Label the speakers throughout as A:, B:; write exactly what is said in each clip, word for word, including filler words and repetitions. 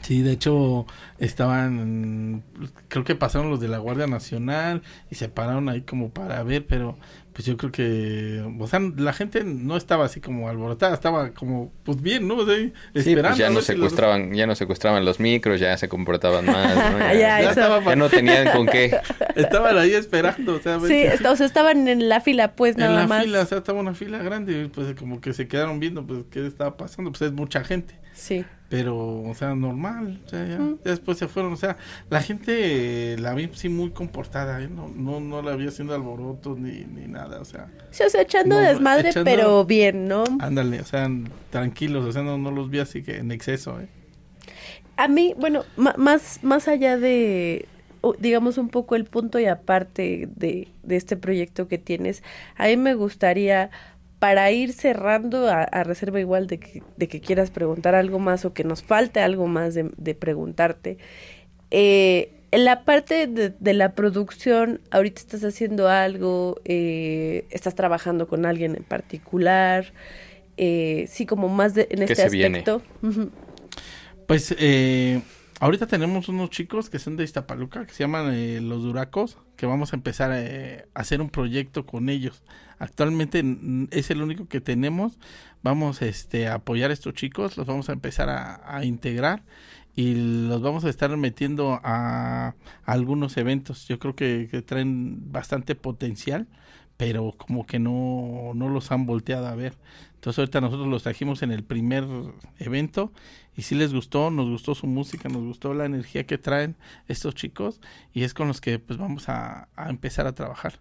A: Sí, de hecho estaban, creo que pasaron los de la Guardia Nacional y se pararon ahí como para ver, pero pues yo creo que, o sea, la gente no estaba así como alborotada, estaba como, pues bien, ¿no? O sea,
B: Sí,
A: esperando.
B: pues ya
A: a
B: no
A: ver si los-
B: secuestraban, ya no secuestraban los micros, ya se comportaban más, ¿no? Ya,
C: Ya,
A: ya
C: eso.
A: estaba-
B: ya no tenían con qué.
A: estaban ahí esperando, o sea, a ver
C: Sí,
A: si-
C: o sea, estaban en la fila, pues,
A: en
C: nada
A: la
C: más.
A: fila, o sea, estaba una fila grande, pues como que se quedaron viendo, pues qué estaba pasando, pues es mucha gente.
C: Sí.
A: Pero, o sea, normal, o sea, ya,
C: Mm.
A: ya después se fueron, o sea, la gente eh, la vi sí muy comportada, ¿eh? no, no, no la vi haciendo alborotos ni, ni nada, o sea,
C: Sí, o sea, echando
A: No, no,
C: desmadre,
A: echando-
C: pero bien, ¿no?
A: ándale, o sea, tranquilos, o sea, no, no los vi así que en exceso, ¿eh?
C: A mí, bueno, ma- más, más allá de, o, digamos, un poco el punto y aparte de, de este proyecto que tienes, a mí me gustaría, para ir cerrando, a, a reserva igual de que, de que quieras preguntar algo más o que nos falte algo más de, de preguntarte, eh, en la parte de, de la producción, ahorita estás haciendo algo, eh, estás trabajando con alguien en particular, eh, sí, como más de, en
B: ¿Qué
C: este
B: se viene?
C: aspecto. Ujú.
A: Pues, eh, ahorita tenemos unos chicos que son de Iztapaluca, que se llaman eh, Los Duracos, que vamos a empezar eh, a hacer un proyecto con ellos. Actualmente n- es el único que tenemos. Vamos este, a apoyar a estos chicos, los vamos a empezar a, a integrar y los vamos a estar metiendo a, a algunos eventos. Yo creo que, que traen bastante potencial, pero como que no, no los han volteado a ver. Entonces ahorita nosotros los trajimos en el primer evento y sí les gustó, nos gustó su música, nos gustó la energía que traen estos chicos y es con los que pues vamos a, a empezar a trabajar.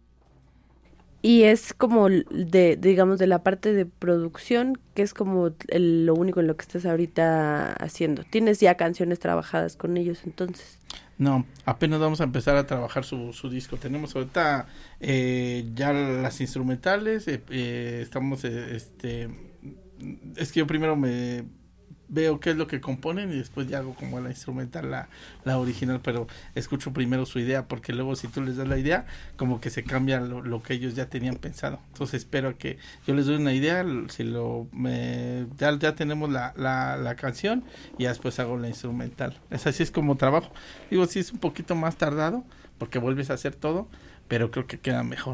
C: Y es como de, digamos, de la parte de producción, que es como el- lo único en lo que estás ahorita haciendo. ¿Tienes ya canciones trabajadas con ellos entonces?
A: No, apenas vamos a empezar a trabajar su, su disco. Tenemos ahorita eh, ya las instrumentales, eh, eh, estamos, eh, este, es que yo primero me veo qué es lo que componen y después ya hago como la instrumental, la, la original, pero escucho primero su idea, porque luego si tú les das la idea, como que se cambia lo, lo que ellos ya tenían pensado. Entonces espero a que yo les doy una idea, si lo me, ya, ya tenemos la, la, la canción y ya después hago la instrumental. Es así es como trabajo. Digo, sí es un poquito más tardado, porque vuelves a hacer todo, pero creo que queda mejor.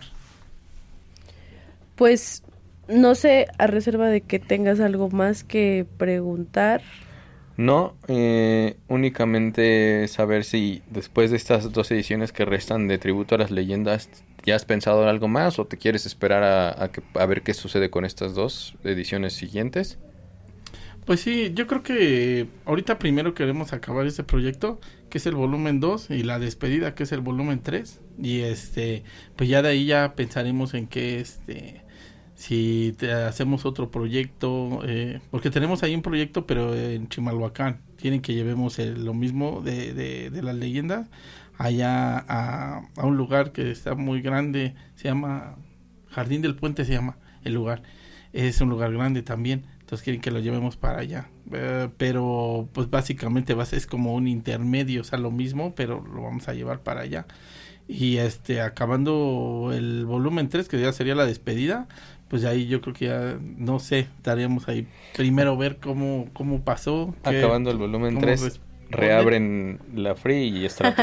C: Pues no sé, a reserva de que tengas algo más que preguntar.
B: No, eh, únicamente saber si después de estas dos ediciones que restan de Tributo a las Leyendas, ¿ya has pensado en algo más o te quieres esperar a, a, que, a ver qué sucede con estas dos ediciones siguientes?
A: Pues sí, yo creo que ahorita primero queremos acabar este proyecto, que es el volumen dos, y la despedida, que es el volumen tres, y este, pues ya de ahí ya pensaremos en qué, este, si te hacemos otro proyecto, eh, porque tenemos ahí un proyecto, pero en Chimalhuacán, quieren que llevemos el- lo mismo de, de, de las leyendas, allá a, a un lugar que está muy grande, se llama Jardín del Puente, se llama el lugar, es un lugar grande también. Entonces quieren que lo llevemos para allá, eh, pero pues básicamente va a ser, es como un intermedio, o sea, lo mismo, pero lo vamos a llevar para allá. Y este, acabando el volumen tres, que ya sería la despedida, pues ahí yo creo que ya, no sé, estaríamos ahí primero ver cómo, cómo pasó. qué-
B: Acabando el volumen
A: cómo
B: tres,
A: responde.
B: reabren la Free y Stratus.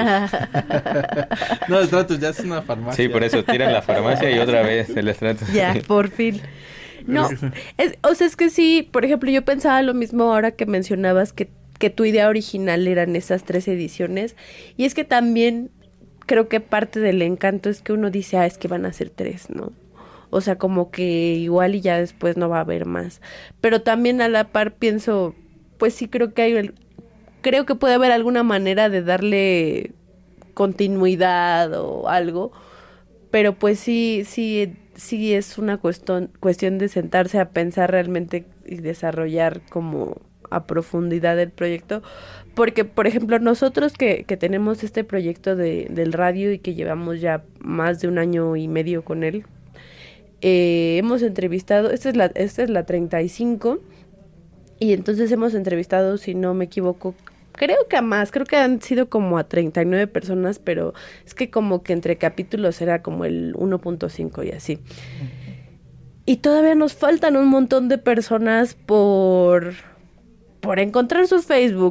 A: No, Stratus ya es una farmacia.
B: Sí, por eso tiran la farmacia y otra vez el Stratus.
C: Ya, por fin. No, es, o sea, es que sí, por ejemplo, yo pensaba lo mismo ahora que mencionabas que, que tu idea original eran esas tres ediciones, y es que también creo que parte del encanto es que uno dice, ah, es que van a ser tres, ¿no? O sea, como que igual y ya después no va a haber más. Pero también a la par pienso, pues sí creo que hay, el- creo que puede haber alguna manera de darle continuidad o algo, pero pues sí, sí, sí es una cuestión, cuestión de sentarse a pensar realmente y desarrollar como a profundidad el proyecto, porque por ejemplo nosotros que, que tenemos este proyecto de, del radio y que llevamos ya más de un año y medio con él, eh, hemos entrevistado, esta es la, esta es la treinta y cinco, y entonces hemos entrevistado, si no me equivoco, creo que a más, creo que han sido como a treinta y nueve personas, pero es que como que entre capítulos era como el uno punto cinco y así. Y todavía nos faltan un montón de personas por, por encontrar su Facebook,